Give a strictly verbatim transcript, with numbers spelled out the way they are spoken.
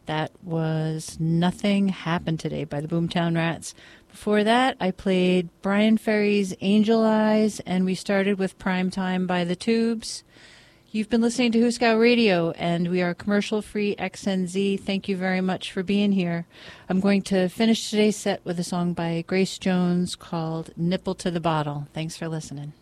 That was Nothing Happened Today by the Boomtown Rats. Before that, I played Brian Ferry's Angel Eyes, and we started with Prime Time by the Tubes. You've been listening to Huskow Radio, and we are commercial-free X N Z. Thank you very much for being here. I'm going to finish today's set with a song by Grace Jones called Nipple to the Bottle. Thanks for listening.